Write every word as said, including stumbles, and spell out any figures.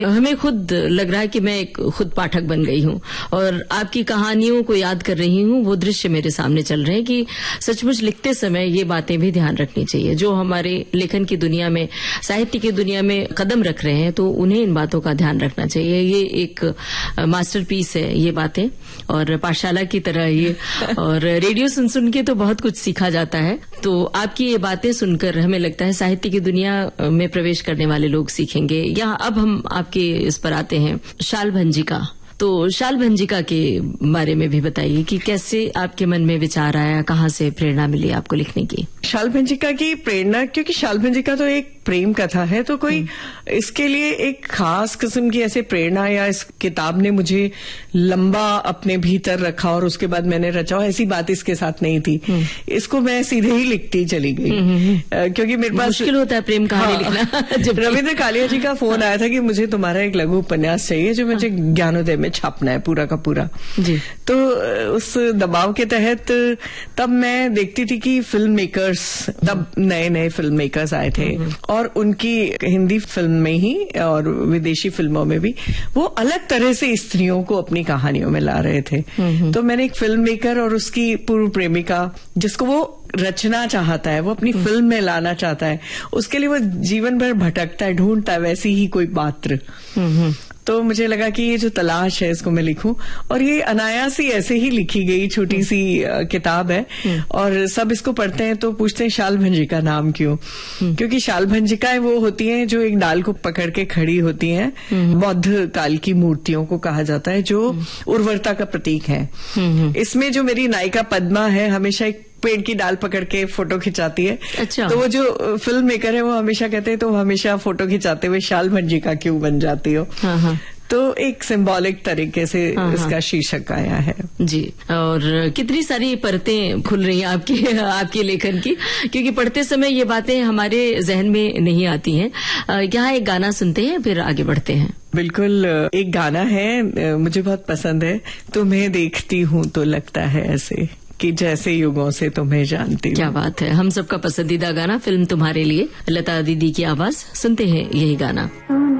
हमें खुद लग रहा है कि मैं एक खुद पाठक बन गई हूँ और आपकी कहानियों को याद कर रही हूँ। वो दृश्य मेरे सामने चल रहे हैं कि सचमुच लिखते समय ये बातें भी ध्यान रखनी चाहिए। जो हमारे लेखन की दुनिया में, साहित्य की दुनिया में कदम रख रहे हैं, तो उन्हें इन बातों का ध्यान रखना चाहिए। ये एक मास्टरपीस है ये बातें, और पाठशाला की तरह ये, और रेडियो सुन सुन के तो बहुत कुछ सीखा जाता है। तो आपकी ये बातें सुनकर हमें लगता है साहित्य की दुनिया में प्रवेश करने वाले लोग सीखेंगे। या अब हम आपके इस पर आते हैं, शाल भंजिका। तो शाल भंजिका के बारे में भी बताइए कि कैसे आपके मन में विचार आया, कहाँ से प्रेरणा मिली आपको लिखने की? शाल भंजिका की प्रेरणा, क्योंकि शाल भंजिका तो एक प्रेम कथा है, तो कोई इसके लिए एक खास किस्म की ऐसे प्रेरणा या इस किताब ने मुझे लंबा अपने भीतर रखा और उसके बाद मैंने रचा, ऐसी बात इसके साथ नहीं थी। इसको मैं सीधे ही लिखती चली गई, क्योंकि मेरे पास मुश्किल होता है प्रेम कहानी लिखना। जब रविंद्र कालिया जी का फोन आया था कि मुझे तुम्हारा एक लघु उपन्यास चाहिए जो मुझे ज्ञानोदय में छापना है पूरा का पूरा जी, तो उस दबाव के तहत तब मैं देखती थी कि फिल्म मेकर्स, तब नए नए फिल्म मेकर्स आए थे और उनकी हिंदी फिल्म में ही और विदेशी फिल्मों में भी वो अलग तरह से स्त्रियों को अपनी कहानियों में ला रहे थे। तो मैंने एक फिल्म मेकर और उसकी पूर्व प्रेमिका, जिसको वो रचना चाहता है, वो अपनी फिल्म में लाना चाहता है, उसके लिए वो जीवन भर भटकता है, ढूंढता है वैसी ही कोई पात्र। तो मुझे लगा कि ये जो तलाश है इसको मैं लिखूं, और ये अनायास ही ऐसे ही लिखी गई छोटी सी किताब है। और सब इसको पढ़ते हैं तो पूछते हैं शाल भंजिका नाम क्यों? क्योंकि शाल भंजिकाएं वो होती हैं जो एक डाल को पकड़ के खड़ी होती हैं, बौद्ध काल की मूर्तियों को कहा जाता है, जो उर्वरता का प्रतीक है। इसमें जो मेरी नायिका पद्मा है, हमेशा एक पेड़ की डाल पकड़ के फोटो खिंचाती है। अच्छा। तो वो जो फिल्म मेकर है वो हमेशा कहते हैं तो हमेशा फोटो खिंचाते हुए शाल भंजिका क्यों बन जाती हो? हाँ हाँ। तो एक सिंबॉलिक तरीके से हाँ इसका शीर्षक आया है जी। और कितनी सारी परतें खुल रही हैं आपकी आपके लेखन की, क्योंकि पढ़ते समय ये बातें हमारे जहन में नहीं आती हैं। यहाँ एक गाना सुनते हैं, फिर आगे बढ़ते हैं। बिल्कुल, एक गाना है मुझे बहुत पसंद है, तुम्हें देखती हूँ तो लगता है ऐसे कि जैसे युगों से तुम्हें जानती हूँ। क्या बात है, हम सबका पसंदीदा गाना, फिल्म तुम्हारे लिए, लता दीदी की आवाज। सुनते हैं यही गाना।